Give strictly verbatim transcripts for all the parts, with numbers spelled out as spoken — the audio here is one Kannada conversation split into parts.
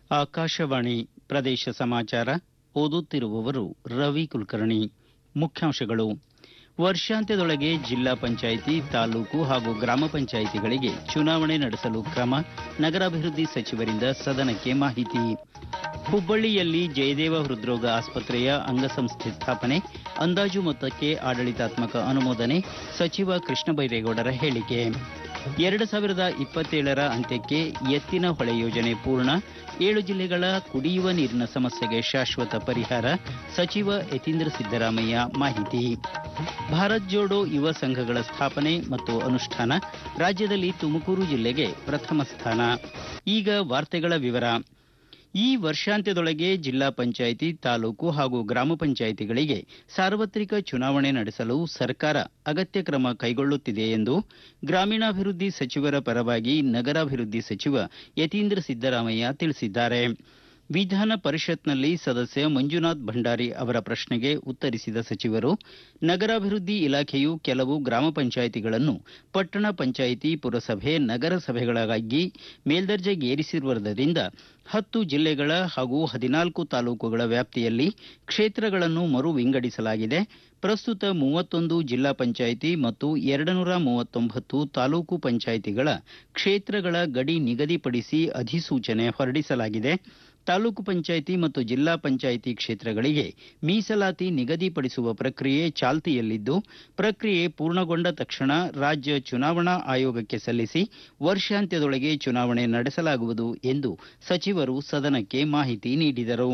ಆಕಾಶವಾಣಿ ಪ್ರದೇಶ ಸಮಾಚಾರ ಓದುತ್ತಿರುವವರು ರವಿ ಕುಲಕರ್ಣಿ. ಮುಖ್ಯಾಂಶಗಳು: ವರ್ಷಾಂತ್ಯದೊಳಗೆ ಜಿಲ್ಲಾ ಪಂಚಾಯಿತಿ, ತಾಲೂಕು ಹಾಗೂ ಗ್ರಾಮ ಪಂಚಾಯಿತಿಗಳಿಗೆ ಚುನಾವಣೆ ನಡೆಸಲು ಕ್ರಮ, ನಗರಾಭಿವೃದ್ಧಿ ಸಚಿವರಿಂದ ಸದನಕ್ಕೆ ಮಾಹಿತಿ. ಹುಬ್ಬಳ್ಳಿಯಲ್ಲಿ ಜಯದೇವ ಹೃದ್ರೋಗ ಆಸ್ಪತ್ರೆಯ ಅಂಗಸಂಸ್ಥೆ ಸ್ಥಾಪನೆ, ಅಂದಾಜು ಮೊತ್ತಕ್ಕೆ ಆಡಳಿತಾತ್ಮಕ ಅನುಮೋದನೆ, ಸಚಿವ ಕೃಷ್ಣ ಬೈರೇಗೌಡರ ಹೇಳಿಕೆ. ಎರಡು ಸಾವಿರದ ಇಪ್ಪತ್ತೇಳರ ಅಂತ್ಯಕ್ಕೆ ಎತ್ತಿನ ಹೊಳೆ ಯೋಜನೆ ಪೂರ್ಣ, ಏಳು ಜಿಲ್ಲೆಗಳ ಕುಡಿಯುವ ನೀರಿನ ಸಮಸ್ಯೆಗೆ ಶಾಶ್ವತ ಪರಿಹಾರ, ಸಚಿವ ಯತೀಂದ್ರ ಸಿದ್ದರಾಮಯ್ಯ ಮಾಹಿತಿ. ಭಾರತ್ ಜೋಡೋ ಯುವ ಸಂಘಗಳ ಸ್ಥಾಪನೆ ಮತ್ತು ಅನುಷ್ಠಾನ, ರಾಜ್ಯದಲ್ಲಿ ತುಮಕೂರು ಜಿಲ್ಲೆಗೆ ಪ್ರಥಮ ಸ್ಥಾನ. ಈಗ ವಾರ್ತೆಗಳ ವಿವರ. ಈ ವರ್ಷಾಂತ್ಯದೊಳಗೆ ಜಿಲ್ಲಾ ಪಂಚಾಯಿತಿ, ತಾಲೂಕು ಹಾಗೂ ಗ್ರಾಮ ಪಂಚಾಯಿತಿಗಳಿಗೆ ಸಾರ್ವತ್ರಿಕ ಚುನಾವಣೆ ನಡೆಸಲು ಸರ್ಕಾರ ಅಗತ್ಯ ಕ್ರಮ ಕೈಗೊಳ್ಳುತ್ತಿದೆ ಎಂದು ಗ್ರಾಮೀಣಾಭಿವೃದ್ಧಿ ಸಚಿವರ ಪರವಾಗಿ ನಗರಾಭಿವೃದ್ಧಿ ಸಚಿವ ಯತೀಂದ್ರ ಸಿದ್ದರಾಮಯ್ಯ ತಿಳಿಸಿದ್ದಾರೆ. ವಿಧಾನ ಪರಿಷತ್ನಲ್ಲಿ ಸದಸ್ಯ ಮಂಜುನಾಥ ಭಂಡಾರಿ ಅವರ ಪ್ರಶ್ನೆಗೆ ಉತ್ತರಿಸಿದ ಸಚಿವರು, ನಗರಾಭಿವೃದ್ಧಿ ಇಲಾಖೆಯು ಕೆಲವು ಗ್ರಾಮ ಪಂಚಾಯಿತಿಗಳನ್ನು ಪಟ್ಟಣ ಪಂಚಾಯಿತಿ, ಪುರಸಭೆ, ನಗರಸಭೆಗಳಾಗಿ ಮೇಲ್ದರ್ಜೆಗೇರಿಸಿರುವುದರಿಂದ ಹತ್ತು ಜಿಲ್ಲೆಗಳ ಹಾಗೂ ಹದಿನಾಲ್ಕು ತಾಲೂಕುಗಳ ವ್ಯಾಪ್ತಿಯಲ್ಲಿ ಕ್ಷೇತ್ರಗಳನ್ನು ಮರು ವಿಂಗಡಿಸಲಾಗಿದೆ. ಪ್ರಸ್ತುತ ಮೂವತ್ತೊಂದು ಜಿಲ್ಲಾ ಪಂಚಾಯಿತಿ ಮತ್ತು ಎರಡು ನೂರ ಮೂವತ್ತೊಂಬತ್ತು ತಾಲೂಕು ಪಂಚಾಯಿತಿಗಳ ಕ್ಷೇತ್ರಗಳ ಗಡಿ ನಿಗದಿಪಡಿಸಿ ಅಧಿಸೂಚನೆ ಹೊರಡಿಸಲಾಗಿದೆ. ತಾಲೂಕು ಪಂಚಾಯಿತಿ ಮತ್ತು ಜಿಲ್ಲಾ ಪಂಚಾಯಿತಿ ಕ್ಷೇತ್ರಗಳಿಗೆ ಮೀಸಲಾತಿ ನಿಗದಿಪಡಿಸುವ ಪ್ರಕ್ರಿಯೆ ಚಾಲ್ತಿಯಲ್ಲಿದ್ದು, ಪ್ರಕ್ರಿಯೆ ಪೂರ್ಣಗೊಂಡ ತಕ್ಷಣ ರಾಜ್ಯ ಚುನಾವಣಾ ಆಯೋಗಕ್ಕೆ ಸಲ್ಲಿಸಿ ವರ್ಷಾಂತ್ಯದೊಳಗೆ ಚುನಾವಣೆ ನಡೆಸಲಾಗುವುದು ಎಂದು ಸಚಿವರು ಸದನಕ್ಕೆ ಮಾಹಿತಿ ನೀಡಿದರು.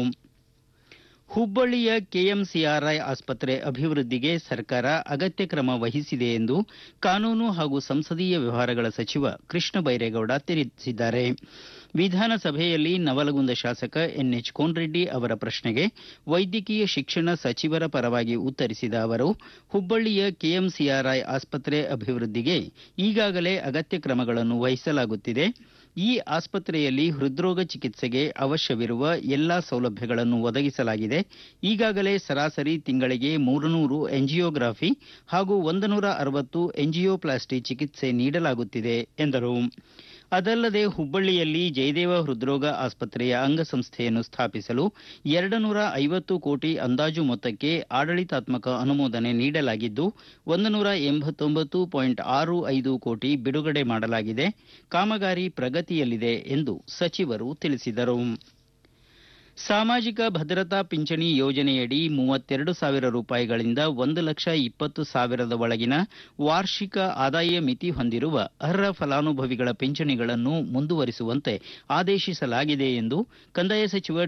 ಹುಬ್ಬಳ್ಳಿಯ ಕೆಎಂಸಿಆರ್ಐ ಆಸ್ಪತ್ರೆ ಅಭಿವೃದ್ಧಿಗೆ ಸರ್ಕಾರ ಅಗತ್ಯ ಕ್ರಮ ವಹಿಸಿದೆ ಎಂದು ಕಾನೂನು ಹಾಗೂ ಸಂಸದೀಯ ವ್ಯವಹಾರಗಳ ಸಚಿವ ಕೃಷ್ಣ ಬೈರೇಗೌಡ ತಿಳಿಸಿದ್ದಾರೆ. ವಿಧಾನಸಭೆಯಲ್ಲಿ ನವಲಗುಂದ ಶಾಸಕ ಎನ್ಎಚ್ ಕೋನರೆಡ್ಡಿ ಅವರ ಪ್ರಶ್ನೆಗೆ ವೈದ್ಯಕೀಯ ಶಿಕ್ಷಣ ಸಚಿವರ ಪರವಾಗಿ ಉತ್ತರಿಸಿದ ಅವರು, ಹುಬ್ಬಳ್ಳಿಯ ಕೆಎಂಸಿಆರ್ಐ ಆಸ್ಪತ್ರೆ ಅಭಿವೃದ್ಧಿಗೆ ಈಗಾಗಲೇ ಅಗತ್ಯ ಕ್ರಮಗಳನ್ನು ವಹಿಸಲಾಗುತ್ತಿದೆ. ಈ ಆಸ್ಪತ್ರೆಯಲ್ಲಿ ಹೃದ್ರೋಗ ಚಿಕಿತ್ಸೆಗೆ ಅವಶ್ಯವಿರುವ ಎಲ್ಲಾ ಸೌಲಭ್ಯಗಳನ್ನು ಒದಗಿಸಲಾಗಿದೆ. ಈಗಾಗಲೇ ಸರಾಸರಿ ತಿಂಗಳಿಗೆ ಮೂರುನೂರು ಎಂಜಿಯೋಗ್ರಾಫಿ ಹಾಗೂ ಒಂದು ನೂರ ಅರವತ್ತು ಎಂಜಿಯೋಪ್ಲಾಸ್ಟಿ ಚಿಕಿತ್ಸೆ ನೀಡಲಾಗುತ್ತಿದೆ ಎಂದರು. ಅದಲ್ಲದೆ ಹುಬ್ಬಳ್ಳಿಯಲ್ಲಿ ಜಯದೇವ ಹೃದ್ರೋಗ ಆಸ್ಪತ್ರೆಯ ಅಂಗಸಂಸ್ಥೆಯನ್ನು ಸ್ಥಾಪಿಸಲು ಎರಡು ನೂರ ಐವತ್ತು ಕೋಟಿ ಅಂದಾಜು ಮೊತ್ತಕ್ಕೆ ಆಡಳಿತಾತ್ಮಕ ಅನುಮೋದನೆ ನೀಡಲಾಗಿದ್ದು, ಒಂದು ನೂರ ಎಂಬತ್ತೊಂಬತ್ತು ಪಾಯಿಂಟ್ ಆರು ಐದು ಕೋಟಿ ಬಿಡುಗಡೆ ಮಾಡಲಾಗಿದೆ. ಕಾಮಗಾರಿ ಪ್ರಗತಿಯಲ್ಲಿದೆ ಎಂದು ಸಚಿವರು ತಿಳಿಸಿದರು. ಸಾಮಾಜಿಕ ಭದ್ರತಾ ಪಿಂಚಣಿ ಯೋಜನೆಯಡಿ ಮೂವತ್ತೆರಡು ಸಾವಿರ ರೂಪಾಯಿಗಳಿಂದ ಒಂದು ಲಕ್ಷ ಇಪ್ಪತ್ತು ಸಾವಿರದ ಒಳಗಿನ ವಾರ್ಷಿಕ ಆದಾಯ ಮಿತಿ ಹೊಂದಿರುವ ಅರ್ಹ ಫಲಾನುಭವಿಗಳ ಪಿಂಚಣಿಗಳನ್ನು ಮುಂದುವರಿಸುವಂತೆ ಆದೇಶಿಸಲಾಗಿದೆ ಎಂದು ಕಂದಾಯ ಸಚಿವ